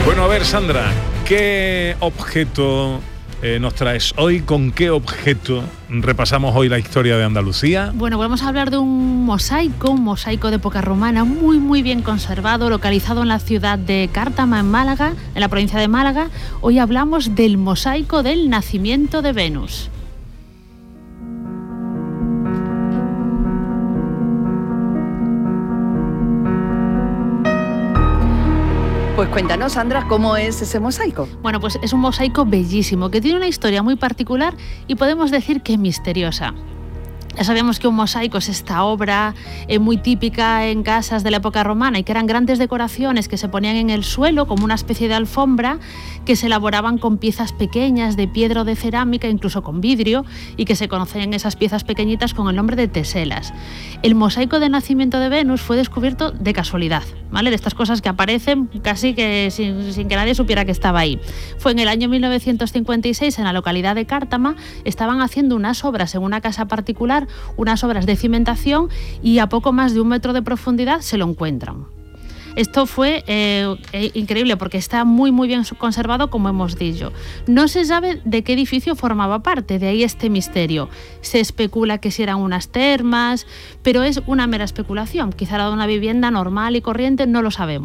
Bueno, a ver, Sandra, ¿qué objeto nos traes hoy? ¿Con qué objeto repasamos hoy la historia de Andalucía? Bueno, vamos a hablar de un mosaico de época romana muy bien conservado, localizado en la ciudad de Cártama, en Málaga, en la provincia de Málaga. Hoy hablamos del mosaico del nacimiento de Venus. Pues cuéntanos, Sandra, ¿cómo es ese mosaico? Bueno, pues es un mosaico bellísimo, que tiene una historia muy particular y podemos decir que misteriosa. Ya sabemos que un mosaico es esta obra muy típica en casas de la época romana y que eran grandes decoraciones que se ponían en el suelo como una especie de alfombra que se elaboraban con piezas pequeñas de piedra o de cerámica, incluso con vidrio, y que se conocían esas piezas pequeñitas con el nombre de teselas. El mosaico de nacimiento de Venus fue descubierto de casualidad, ¿vale? De estas cosas que aparecen casi que sin que nadie supiera que estaba ahí. Fue en el año 1956 en la localidad de Cártama, estaban haciendo unas obras en una casa particular, unas obras de cimentación, y a poco más de 1 metro de profundidad se lo encuentran. Esto fue increíble porque está muy bien conservado, como hemos dicho. No se sabe de qué edificio formaba parte, de ahí este misterio. Se especula que si eran unas termas, pero es una mera especulación. Quizá era de una vivienda normal y corriente, no lo sabemos.